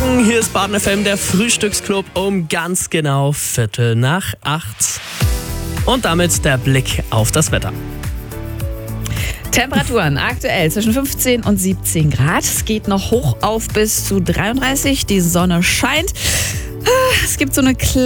Morgen, hier ist Baden FM, der Frühstücksclub um ganz genau 7:45. Und damit der Blick auf das Wetter. Temperaturen aktuell zwischen 15 und 17 Grad. Es geht noch hoch auf bis zu 33. Die Sonne scheint. Es gibt so eine